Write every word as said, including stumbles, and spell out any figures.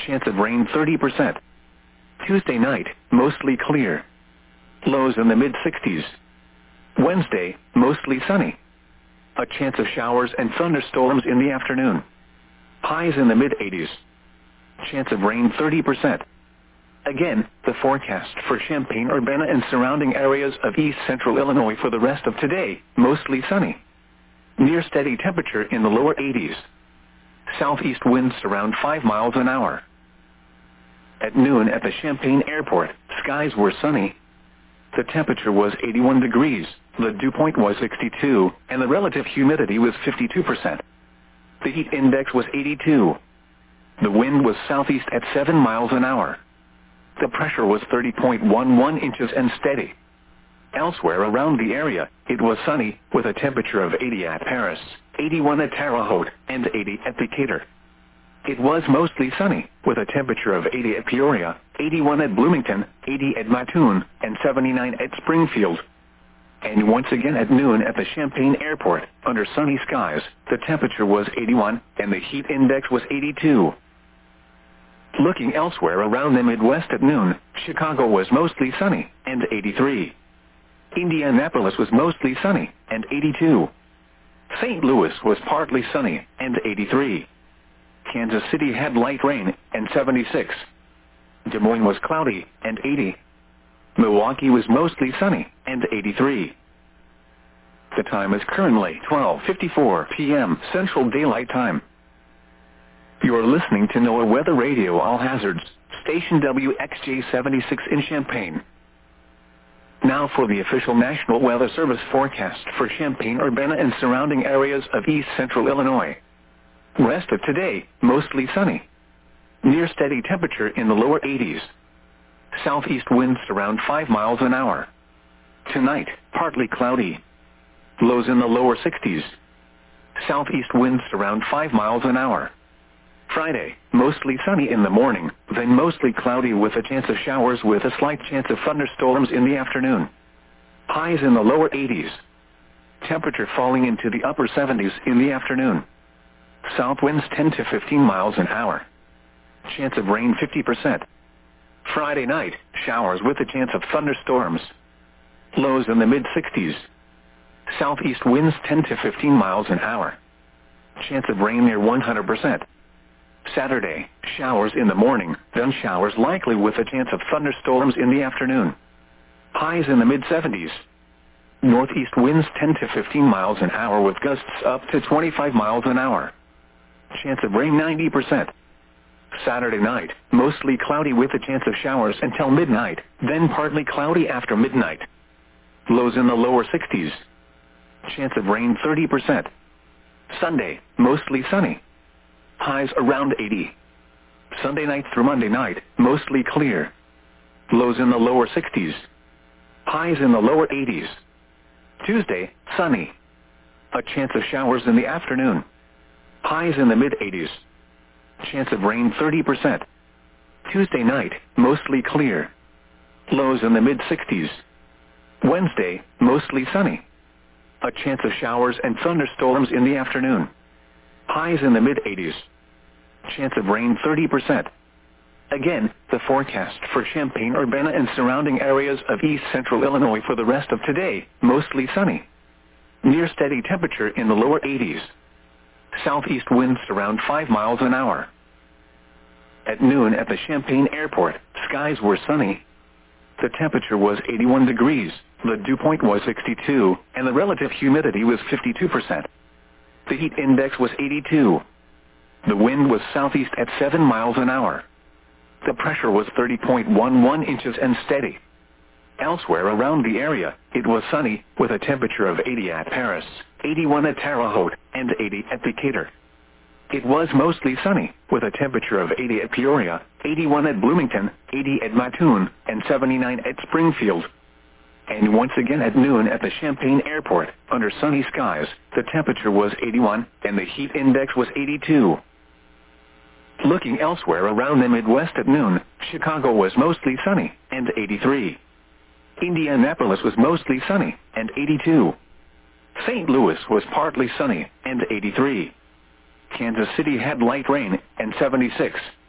chance of rain thirty percent. Tuesday night, mostly clear. Lows in the mid sixties. Wednesday, mostly sunny. A chance of showers and thunderstorms in the afternoon. Highs in the mid eighties. Chance of rain thirty percent. Again, the forecast for Champaign-Urbana and surrounding areas of east central Illinois for the rest of today, mostly sunny. Near steady temperature in the lower eighties. Southeast winds around five miles an hour. At noon at the Champaign Airport, skies were sunny. The temperature was eighty-one degrees, the dew point was sixty-two, and the relative humidity was fifty-two percent. The heat index was eighty-two. The wind was southeast at seven miles an hour. The pressure was thirty point one one inches and steady. Elsewhere around the area, it was sunny, with a temperature of eighty at Paris, eighty-one at Terre Haute, and eighty at Decatur. It was mostly sunny, with a temperature of eighty at Peoria, eighty-one at Bloomington, eighty at Mattoon, and seventy-nine at Springfield. And once again at noon at the Champaign Airport, under sunny skies, the temperature was eighty-one, and the heat index was eighty-two. Looking elsewhere around the Midwest at noon, Chicago was mostly sunny, and eighty-three. Indianapolis was mostly sunny, and eighty-two. Saint Louis was partly sunny, and eighty-three. Kansas City had light rain, and seventy-six. Des Moines was cloudy, and eighty. Milwaukee was mostly sunny, and eighty-three. The time is currently twelve fifty-four p m Central Daylight Time. You are listening to NOAA Weather Radio All Hazards, station W X J seventy-six in Champaign. Now for the official National Weather Service forecast for Champaign-Urbana and surrounding areas of east central Illinois. Rest of today, mostly sunny. Near steady temperature in the lower eighties. Southeast winds around five miles an hour. Tonight, partly cloudy. Lows in the lower sixties. Southeast winds around five miles an hour. Friday, mostly sunny in the morning, then mostly cloudy with a chance of showers with a slight chance of thunderstorms in the afternoon. Highs in the lower eighties. Temperature falling into the upper seventies in the afternoon. South winds ten to fifteen miles an hour. Chance of rain fifty percent. Friday night, showers with a chance of thunderstorms. Lows in the mid sixties. Southeast winds ten to fifteen miles an hour. Chance of rain near one hundred percent. Saturday, showers in the morning, then showers likely with a chance of thunderstorms in the afternoon. Highs in the mid seventies. Northeast winds ten to fifteen miles an hour with gusts up to twenty-five miles an hour. Chance of rain ninety percent. Saturday night, mostly cloudy with a chance of showers until midnight, then partly cloudy after midnight. Lows in the lower sixties. Chance of rain thirty percent. Sunday, mostly sunny. Highs around eighty. Sunday night through Monday night, mostly clear. Lows in the lower sixties. Highs in the lower eighties. Tuesday, sunny. A chance of showers in the afternoon. Highs in the mid eighties. Chance of rain thirty percent. Tuesday night, mostly clear. Lows in the mid sixties. Wednesday, mostly sunny. A chance of showers and thunderstorms in the afternoon. Highs in the mid eighties. Chance of rain thirty percent. Again, the forecast for Champaign-Urbana and surrounding areas of east central Illinois for the rest of today, mostly sunny. Near steady temperature in the lower eighties. Southeast winds around five miles an hour. At noon at the Champaign Airport, skies were sunny. The temperature was eighty-one degrees, the dew point was sixty-two, and the relative humidity was fifty-two percent. The heat index was eighty-two. The wind was southeast at seven miles an hour. The pressure was thirty point one one inches and steady. Elsewhere around the area, it was sunny, with a temperature of eighty at Paris, eighty-one at Terre Haute, and eighty at Decatur. It was mostly sunny, with a temperature of eighty at Peoria, eighty-one at Bloomington, eighty at Mattoon, and seventy-nine at Springfield. And once again at noon at the Champaign Airport, under sunny skies, the temperature was eighty-one, and the heat index was eighty-two. Looking elsewhere around the Midwest at noon, Chicago was mostly sunny, and eighty-three. Indianapolis was mostly sunny, and eighty-two. Saint Louis was partly sunny, and eighty-three. Kansas City had light rain, and seventy-six.